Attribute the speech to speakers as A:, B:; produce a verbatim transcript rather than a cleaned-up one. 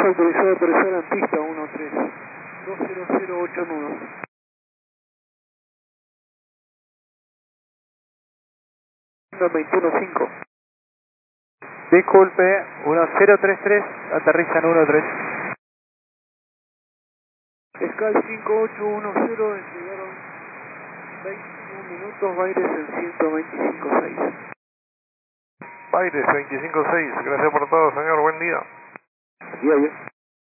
A: autorizado a aterrizar en pista uno tres dos cero cero ocho nudos. veintiuno cinco.
B: Disculpe, uno cero tres tres, aterriza en uno tres.
A: Sky cinco ocho uno cero, llegaron veintiún minutos, Baires en ciento veinticinco seis.
C: Baires veinticinco seis, gracias por todo, señor, buen día.
A: Día, bien.